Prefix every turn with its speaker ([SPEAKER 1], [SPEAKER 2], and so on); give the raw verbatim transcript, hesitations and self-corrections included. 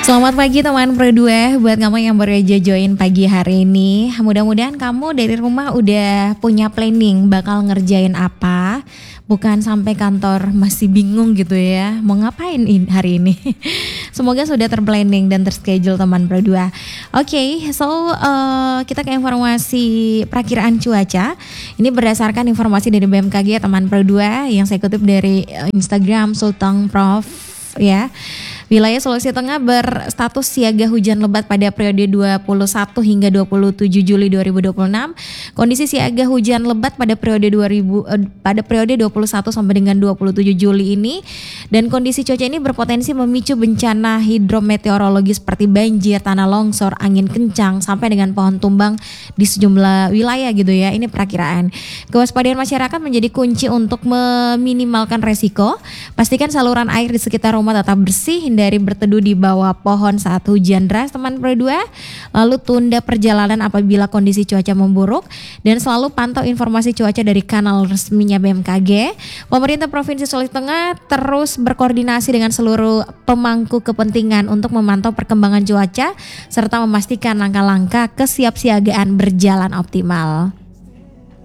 [SPEAKER 1] Selamat pagi teman Pro dua, buat kamu yang baru aja join pagi hari ini. Mudah-mudahan kamu dari rumah udah punya planning bakal ngerjain apa. Bukan sampai kantor masih bingung gitu ya, mau ngapain in, hari ini. Semoga sudah terplanning dan terschedule teman Pro dua. Oke, okay, so uh, kita ke informasi perakiraan cuaca. Ini berdasarkan informasi dari B M K G teman Pro dua yang saya kutip dari Instagram Sultan Prof ya. Wilayah Sulawesi Tengah berstatus siaga hujan lebat pada periode dua puluh satu hingga dua puluh tujuh Juli dua ribu dua puluh enam. Kondisi siaga hujan lebat pada periode dua ribu eh, pada periode dua puluh satu sampai dengan dua puluh tujuh Juli ini, dan kondisi cuaca ini berpotensi memicu bencana hidrometeorologi seperti banjir, tanah longsor, angin kencang sampai dengan pohon tumbang di sejumlah wilayah gitu ya. Ini perakiraan. Kewaspadaan masyarakat menjadi kunci untuk meminimalkan resiko. Pastikan saluran air di sekitar rumah tetap bersih, dari berteduh di bawah pohon saat hujan deras teman Pro dua. Lalu tunda perjalanan apabila kondisi cuaca memburuk, dan selalu pantau informasi cuaca dari kanal resminya B M K G. Pemerintah Provinsi Sulawesi Tengah terus berkoordinasi dengan seluruh pemangku kepentingan untuk memantau perkembangan cuaca serta memastikan langkah-langkah kesiapsiagaan berjalan optimal.